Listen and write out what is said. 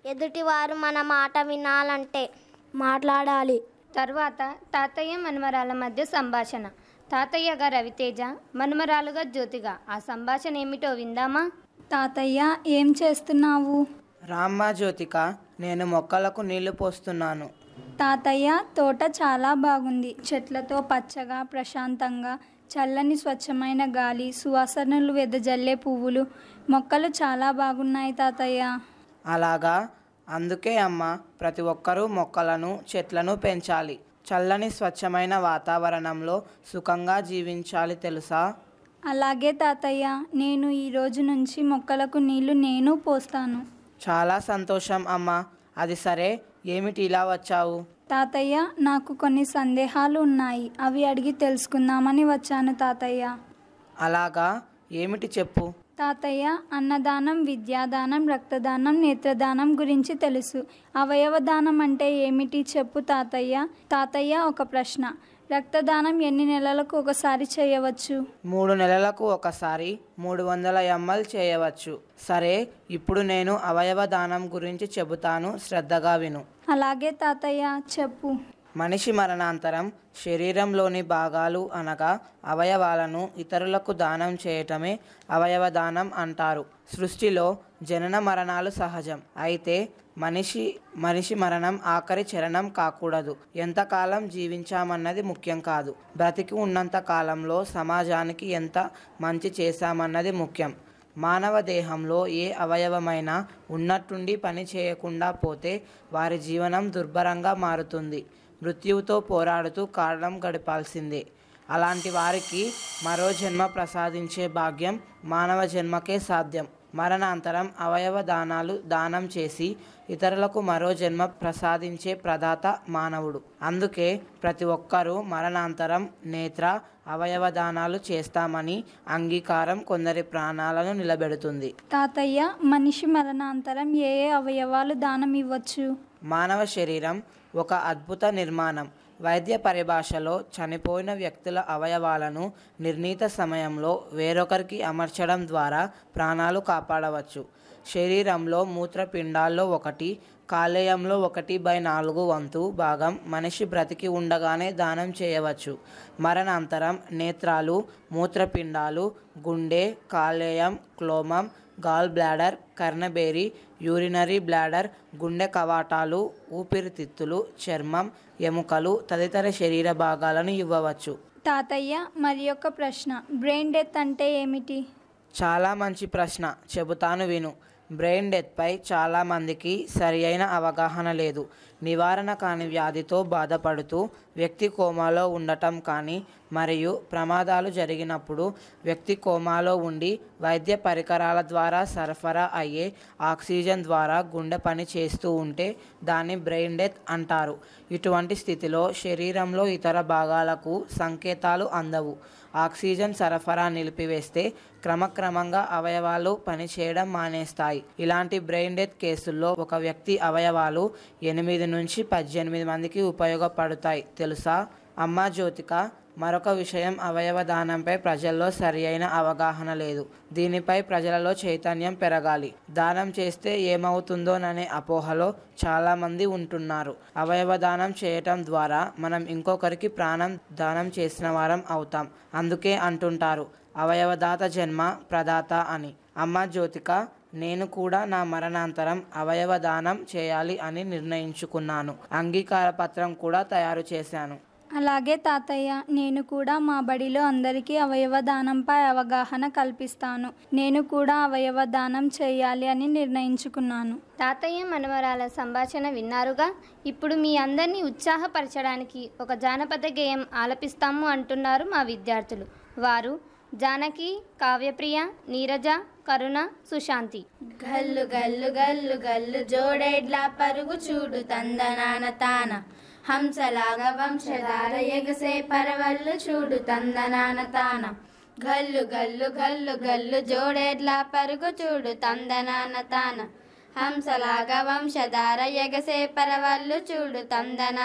ఎదుటివారు మన మాట వినాలంటే మాట్లాడాలి. తర్వాత తాతయ్య మనమరాల మధ్య సంభాషణ. తాతయ్యగా రవితేజ, మనమరాలుగా జ్యోతిగా. ఆ సంభాషణ ఏమిటో విందామా? తాతయ్య, ఏం చేస్తున్నావు? రామ్మ జ్యోతిక, నేను మొక్కలకు నీళ్లు పోస్తున్నాను. తాతయ్య, తోట చాలా బాగుంది. చెట్లతో పచ్చగా, ప్రశాంతంగా, చల్లని స్వచ్ఛమైన గాలి, సువాసనలు వెదజల్లే పువ్వులు, మొక్కలు చాలా బాగున్నాయి తాతయ్య. అలాగా? అందుకే అమ్మ, ప్రతి ఒక్కరూ మొక్కలను చెట్లను పెంచాలి. చల్లని స్వచ్ఛమైన వాతావరణంలో సుఖంగా జీవించాలి, తెలుసా? అలాగే తాతయ్య, నేను ఈ రోజు నుంచి మొక్కలకు నీళ్లు నేను పోస్తాను. చాలా సంతోషం అమ్మ. అది సరే, ఏమిటి ఇలా వచ్చావు? తాతయ్య, నాకు కొన్ని సందేహాలు ఉన్నాయి. అవి అడిగి తెలుసుకుందామని వచ్చాను తాతయ్య. అలాగా? ఏమిటి చెప్పు. తాతయ్య, అన్నదానం, విద్యాదానం, రక్తదానం, నేత్రదానం గురించి తెలుసు. అవయవదానం అంటే ఏమిటి చెప్పు తాతయ్య. తాతయ్య, ఒక ప్రశ్న. రక్తదానం ఎన్ని నెలలకు ఒకసారి చేయవచ్చు? 3 నెలలకు ఒకసారి 300 ml చేయవచ్చు. సరే, ఇప్పుడు నేను అవయవ దానం గురించి చెబుతాను, శ్రద్ధగా విను. అలాగే తాతయ్య, చెప్పు. మనిషి మరణాంతరం శరీరంలోని భాగాలు అనగా అవయవాలను ఇతరులకు దానం చేయటమే అవయవదానం అంటారు. సృష్టిలో జనన మరణాలు సహజం. అయితే మనిషి మరణం ఆఖరి చరణం కాకూడదు. ఎంతకాలం జీవించామన్నది ముఖ్యం కాదు, బ్రతికి ఉన్నంత కాలంలో సమాజానికి ఎంత మంచి చేశామన్నది ముఖ్యం. మానవ దేహంలో ఏ అవయవమైనా ఉన్నట్టుండి పని చేయకుండా పోతే వారి జీవనం దుర్భరంగా మారుతుంది. మృత్యువుతో పోరాడుతూ కాలం గడపాల్సిందే. అలాంటి వారికి మరో జన్మ ప్రసాదించే భాగ్యం మానవ జన్మకే సాధ్యం. మరణాంతరం అవయవ దానం చేసి ఇతరులకు మరో జన్మ ప్రసాదించే ప్రదాత మానవుడు. అందుకే ప్రతి ఒక్కరూ మరణాంతరం నేత్ర అవయవ దానాలు చేస్తామని అంగీకారం కొందరి ప్రాణాలను నిలబెడుతుంది. తాతయ్య, మనిషి మరణాంతరం ఏ ఏ అవయవాలు దానం ఇవ్వచ్చు? మానవ శరీరం ఒక అద్భుత నిర్మాణం. వైద్య పరిభాషలో చనిపోయిన వ్యక్తుల అవయవాలను నిర్ణీత సమయంలో వేరొకరికి అమర్చడం ద్వారా ప్రాణాలు కాపాడవచ్చు. శరీరంలో మూత్రపిండాల్లో 1, కాలేయంలో 1/4 వంతు భాగం మనిషి బ్రతికి ఉండగానే దానం చేయవచ్చు. మరణాంతరం నేత్రాలు, మూత్రపిండాలు, గుండె, కాలేయం, క్లోమం, గాల్ బ్లాడర్, కర్ణబేరి, యూరినరీ బ్లాడర్, గుండె కవాటాలు, ఊపిరితిత్తులు, చర్మం, ఎముకలు తదితర శరీర భాగాలను ఇవ్వవచ్చు. తాతయ్య, మరి ఒక ప్రశ్న. బ్రెయిన్ డెత్ అంటే ఏమిటి? చాలా మంచి ప్రశ్న, చెబుతాను విను. బ్రెయిన్ డెత్పై చాలామందికి సరి అయిన అవగాహన లేదు. నివారణ కాని వ్యాధితో బాధపడుతూ వ్యక్తి కోమాలో ఉండటం కానీ, మరియు ప్రమాదాలు జరిగినప్పుడు వ్యక్తి కోమాలో ఉండి వైద్య పరికరాల ద్వారా సరఫరా అయ్యే ఆక్సిజన్ ద్వారా గుండె పని చేస్తూ ఉంటే దాన్ని బ్రెయిన్ డెత్ అంటారు. ఇటువంటి స్థితిలో శరీరంలో ఇతర భాగాలకు సంకేతాలు అందవు. ఆక్సిజన్ సరఫరా నిలిపివేస్తే క్రమక్రమంగా అవయవాలు పనిచేయడం మానేస్తాయి. ఇలాంటి బ్రెయిన్ డెత్ కేసుల్లో ఒక వ్యక్తి అవయవాలు 8 నుంచి 18 మందికి ఉపయోగపడతాయి, తెలుసా? అమ్మా జ్యోతిక, మరొక విషయం, అవయవ దానంపై ప్రజల్లో సరి అయిన అవగాహన లేదు. దీనిపై ప్రజలలో చైతన్యం పెరగాలి. దానం చేస్తే ఏమవుతుందోననే అపోహలో చాలామంది ఉంటున్నారు. అవయవ దానం చేయటం ద్వారా మనం ఇంకొకరికి ప్రాణం దానం చేసిన వారం అవుతాం. అందుకే అంటుంటారు అవయవదాత జన్మ ప్రదాత అని. అమ్మా జ్యోతిక, నేను కూడా నా మరణాంతరం అవయవ దానం చేయాలి అని నిర్ణయించుకున్నాను. అంగీకార పత్రం కూడా తయారు చేశాను. అలాగే తాతయ్య, నేను కూడా మా బడిలో అందరికీ అవయవ దానంపై అవగాహన కల్పిస్తాను. నేను కూడా అవయవ దానం చేయాలి అని నిర్ణయించుకున్నాను. తాతయ్య మనవరాల సంభాషణ విన్నారుగా. ఇప్పుడు మీ అందరినీ ఉత్సాహపరచడానికి ఒక జానపద గేయం ఆలపిస్తాము అంటున్నారు మా విద్యార్థులు. వారు జానకి, కావ్యప్రియ, నీరజ, కరుణ, సుశాంతి. గల్లు గల్లు గల్లు గల్లు జోడెడ్ల పరుగు చూడు తందనాన తాన, హంసలాగా వంశధార ఎగసే పరవళ్ళు చూడు తందనాన తాన. గల్లు గల్లు గల్లు గల్లు జోడెడ్ల పరుగు చూడు తందనాన తాన, హంసలాగా వంశధార ఎగసే పరవళ్ళు చూడు తందన